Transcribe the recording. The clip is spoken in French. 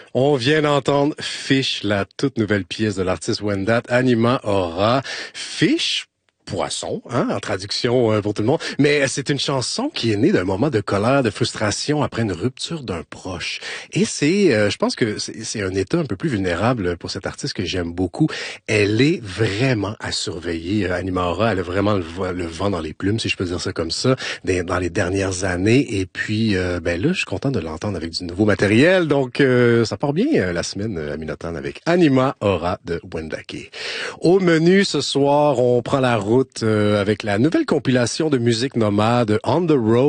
On vient d'entendre Fish, la toute nouvelle pièce de l'artiste Wendat, Anima Aura. Fish, poisson, hein, en traduction pour tout le monde. Mais c'est une chanson qui est née d'un moment de colère, de frustration après une rupture d'un proche. Et je pense que c'est un état un peu plus vulnérable pour cette artiste que j'aime beaucoup. Elle est vraiment à surveiller. Anima Aura, elle a vraiment le vent dans les plumes, si je peux dire ça comme ça, dans les dernières années. Et puis, là, je suis content de l'entendre avec du nouveau matériel. Donc, ça part bien la semaine à Minotone avec Anima Aura de Wendake. Au menu ce soir, on prend la route avec la nouvelle compilation de musique nomade On the Road.